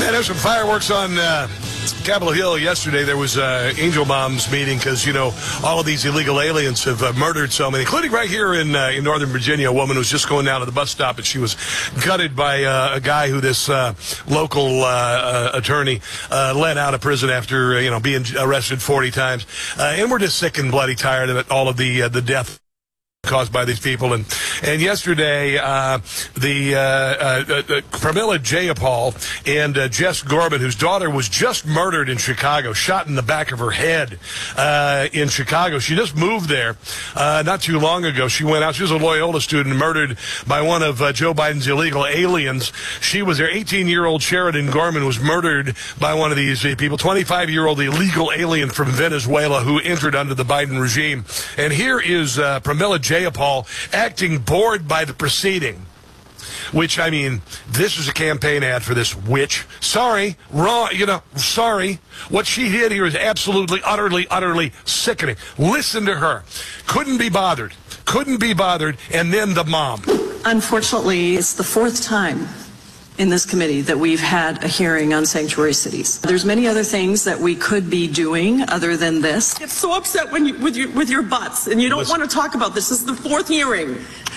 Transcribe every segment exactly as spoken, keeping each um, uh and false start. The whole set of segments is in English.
Man, there's some fireworks on uh, Capitol Hill yesterday. There was uh, Angel Moms meeting because, you know, all of these illegal aliens have uh, murdered so many, including right here in uh, in Northern Virginia, a woman who was just going down to the bus stop and she was gutted by uh, a guy who this uh, local uh, uh, attorney uh, let out of prison after, uh, you know, being arrested forty times. Uh, and we're just sick and bloody tired of it, all of the, uh, the death caused by these people. And and yesterday, uh, the uh, uh, uh, Pramila Jayapal and uh, Jess Gorman, whose daughter was just murdered in Chicago, shot in the back of her head uh, in Chicago. She just moved there uh, not too long ago. She went out. She was a Loyola student murdered by one of uh, Joe Biden's illegal aliens. She was there. eighteen-year-old Sheridan Gorman was murdered by one of these uh, people, twenty-five-year-old illegal alien from Venezuela who entered under the Biden regime. And here is uh, Pramila Jayapal acting bored by the proceeding, which, I mean, this is a campaign ad for this witch. Sorry, wrong, you know, sorry. What she did here is absolutely, utterly, utterly sickening. Listen to her. Couldn't be bothered. Couldn't be bothered. And then the mom. Unfortunately, it's the fourth time in this committee that we've had a hearing on sanctuary cities. There's many other things that we could be doing other than this. I get so upset when you, with, your, with your butts, and you don't Listen. want to talk about this. This is the fourth hearing.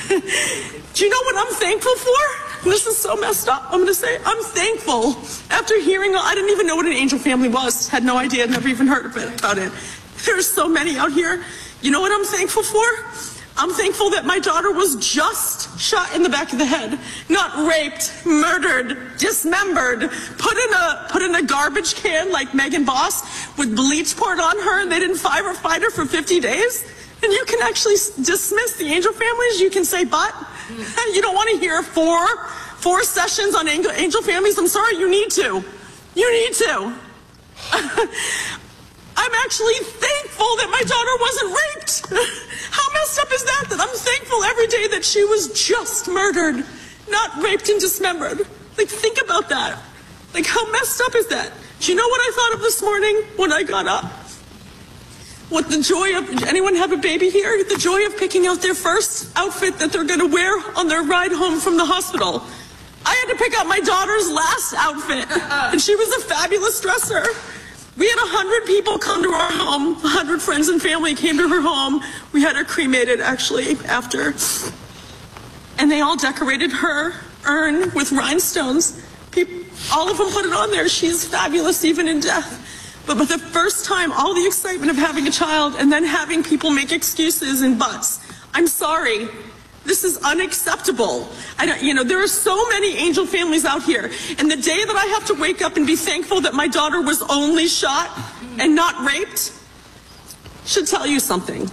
Do you know what I'm thankful for? This is so messed up. I'm going to say I'm thankful. After hearing, I didn't even know what an angel family was. Had no idea. Never even heard of it, about it. There's so many out here. You know what I'm thankful for? I'm thankful that my daughter was just shot in the back of the head, not raped, murdered, dismembered, put in a put in a garbage can like Megan Boss with bleach poured on her, and they didn't fire or fight her for fifty days. And you can actually dismiss the angel families. You can say, but you don't want to hear four four sessions on angel, angel families. I'm sorry, you need to. You need to. I'm actually thankful that my daughter wasn't raped. How messed up is that? That I'm thankful every day that she was just murdered, not raped and dismembered. Like, think about that. Like, how messed up is that? Do you know what I thought of this morning when I got up? What the joy of, anyone have a baby here? The joy of picking out their first outfit that they're gonna wear on their ride home from the hospital. I had to pick out my daughter's last outfit, and she was a fabulous dresser. We had a hundred people come to our home. A hundred friends and family came to her home. We had her cremated, actually, after. And they all decorated her urn with rhinestones. People, all of them put it on there. She's fabulous, even in death. But for the first time, all the excitement of having a child and then having people make excuses and buts. I'm sorry. This is unacceptable. I don't, you know, there are so many angel families out here. And the day that I have to wake up and be thankful that my daughter was only shot and not raped should tell you something.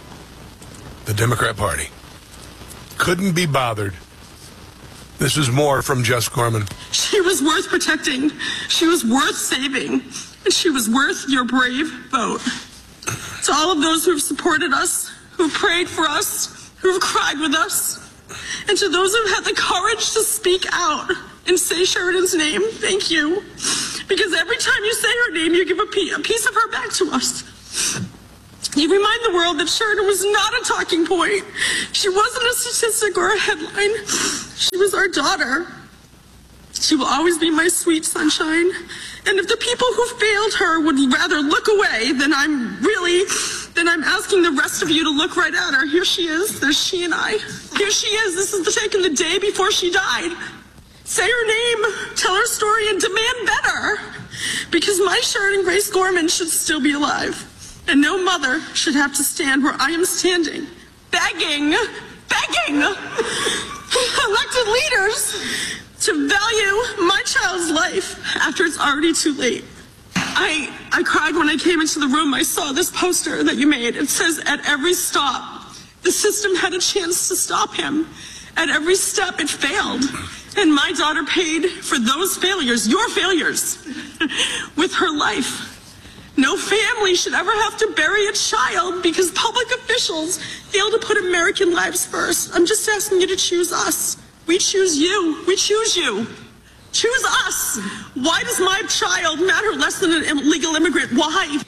The Democrat Party couldn't be bothered. This is more from Jess Gorman. She was worth protecting. She was worth saving. And she was worth your brave vote. To all of those who have supported us, who prayed for us, who've cried with us, and to those who've had the courage to speak out and say Sheridan's name, thank you. Because every time you say her name, you give a piece of her back to us. You remind the world that Sheridan was not a talking point. She wasn't a statistic or a headline. She was our daughter. She will always be my sweet sunshine. And if the people who failed her would rather look away, then I'm really, then I'm asking the rest of you to look right at her. Here she is. There's she and I. Here she is. This is taken the day before she died. Say her name, tell her story, and demand better. Because my Sheridan Grace Gorman should still be alive. And no mother should have to stand where I am standing, begging, begging elected leaders to value my child's life after it's already too late. I, I cried when I came into the room. I saw this poster that you made. It says, at every stop, the system had a chance to stop him. At every step, it failed. And my daughter paid for those failures, your failures, with her life. No family should ever have to bury a child because public officials fail to put American lives first. I'm just asking you to choose us. We choose you. We choose you. Choose us. Why does my child matter less than an illegal immigrant? Why?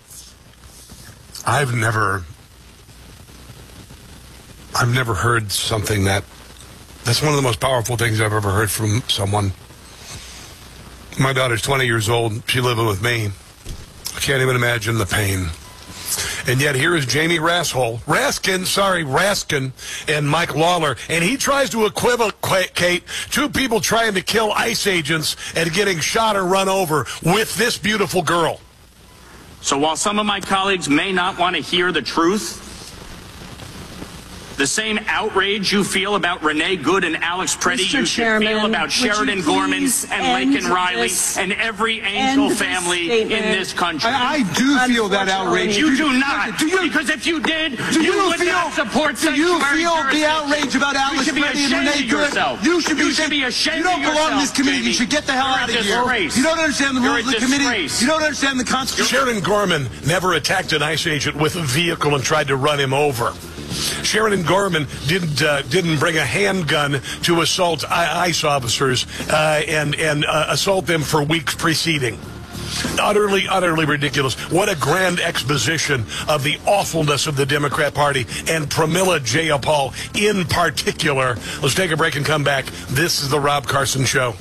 I've never, I've never heard something that, that's one of the most powerful things I've ever heard from someone. My daughter's twenty years old. She's living with me. I can't even imagine the pain. And yet here is Jamie Rasshole, Raskin, sorry, Raskin, and Mike Lawler, and he tries to equivocate two people trying to kill ICE agents and getting shot or run over with this beautiful girl. So while some of my colleagues may not want to hear the truth, the same outrage you feel about Renee Good and Alex Preddy, Mister you should Chairman, feel about Sheridan Gorman and Laken Riley and every Angel family in this country. I, I do feel that outrage. You do not. Do you, because if you did, do you, you would feel, not support Do you feel the jurisdiction. outrage about Alex You should be Preddy and ashamed Renee of Good? yourself. You should be, you should be ashamed You don't of belong in this yourself, committee. Jamie. You should get the hell You're out a of here. disgrace. You don't understand the You're rules a of the committee. disgrace. You don't understand the Constitution. Sheridan Gorman never attacked an ICE agent with a vehicle and tried to run him over. Sheridan Gorman didn't uh, didn't bring a handgun to assault ICE officers uh, and and uh, assault them for weeks preceding. Utterly, utterly ridiculous. What a grand exposition of the awfulness of the Democrat Party and Pramila Jayapal in particular. Let's take a break and come back. This is the Rob Carson Show.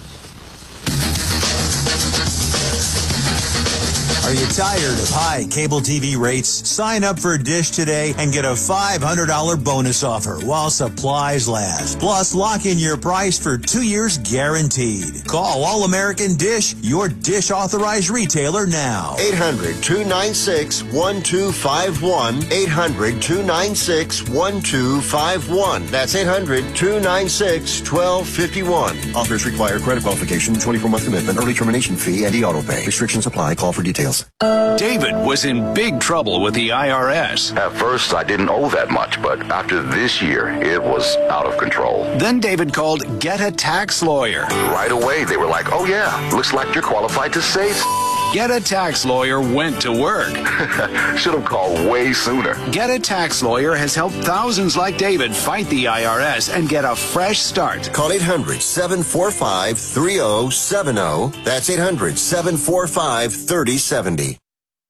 Are you tired of high cable T V rates? Sign up for Dish today and get a five hundred dollars bonus offer while supplies last. Plus, lock in your price for two years guaranteed. Call All American Dish, your Dish authorized retailer now. eight hundred, two nine six, one two five one. eight hundred, two nine six, one two five one. That's eight hundred, two nine six, one two five one. Offers require credit qualification, twenty-four month commitment, early termination fee, and e-auto pay. Restrictions apply. Call for details. David was in big trouble with the I R S. At first, I didn't owe that much, but after this year, it was out of control. Then David called Get a Tax Lawyer. Right away, they were like, oh yeah, looks like you're qualified to say s-. Get a Tax Lawyer went to work. Should have called way sooner. Get a Tax Lawyer has helped thousands like David fight the I R S and get a fresh start. Call eight hundred, seven four five, three zero seven zero. That's eight hundred, seven four five, three zero seven zero.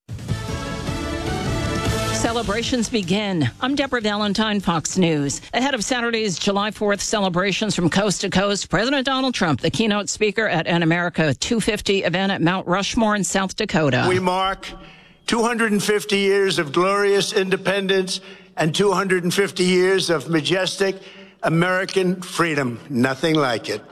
Celebrations begin. I'm Deborah Valentine, Fox News. Ahead of Saturday's July fourth celebrations from coast to coast, President Donald Trump, the keynote speaker at an America two fifty event at Mount Rushmore in South Dakota. We mark two hundred fifty years of glorious independence and two hundred fifty years of majestic American freedom. Nothing like it.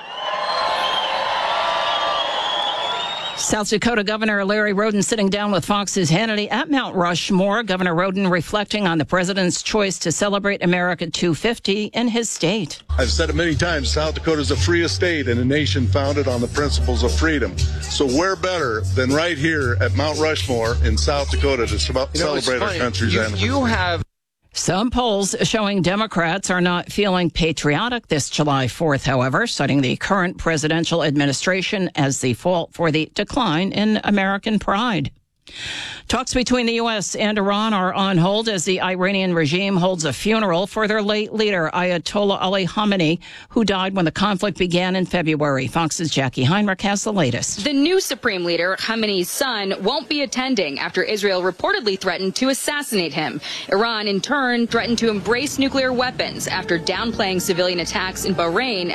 South Dakota Governor Larry Roden sitting down with Fox's Hannity at Mount Rushmore. Governor Roden reflecting on the president's choice to celebrate America two fifty in his state. I've said it many times, South Dakota is the freest state in a nation founded on the principles of freedom. So where better than right here at Mount Rushmore in South Dakota to celebrate you know, our country's you, anniversary. You have Some polls showing Democrats are not feeling patriotic this July fourth, however, citing the current presidential administration as the fault for the decline in American pride. Talks between the U S and Iran are on hold as the Iranian regime holds a funeral for their late leader, Ayatollah Ali Khamenei, who died when the conflict began in February. Fox's Jackie Heinrich has the latest. The new supreme leader, Khamenei's son, won't be attending after Israel reportedly threatened to assassinate him. Iran, in turn, threatened to embrace nuclear weapons after downplaying civilian attacks in Bahrain